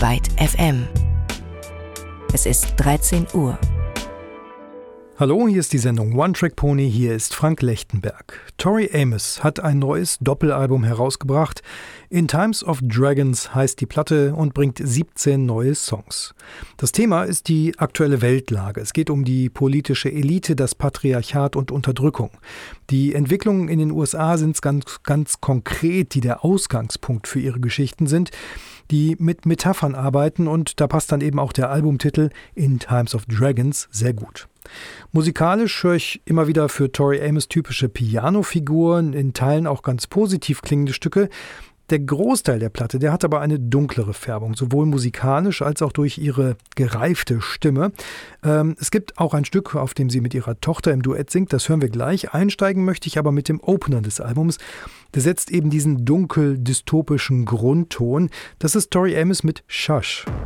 Byte FM. Es ist 13 Uhr. Hallo, hier ist die Sendung One Track Pony, hier ist Frank Lechtenberg. Tori Amos hat ein neues Doppelalbum herausgebracht. In Times of Dragons heißt die Platte und bringt 17 neue Songs. Das Thema ist die aktuelle Weltlage. Es geht um die politische Elite, das Patriarchat und Unterdrückung. Die Entwicklungen in den USA sind ganz konkret, die der Ausgangspunkt für ihre Geschichten sind, die mit Metaphern arbeiten, und da passt dann eben auch der Albumtitel In Times of Dragons sehr gut. Musikalisch höre ich immer wieder für Tori Amos typische Piano-Figuren, in Teilen auch ganz positiv klingende Stücke. Der Großteil der Platte, der hat aber eine dunklere Färbung, sowohl musikalisch als auch durch ihre gereifte Stimme. Es gibt auch ein Stück, auf dem sie mit ihrer Tochter im Duett singt, das hören wir gleich. Einsteigen möchte ich aber mit dem Opener des Albums. Der setzt eben diesen dunkel-dystopischen Grundton. Das ist Tori Amos mit Shush.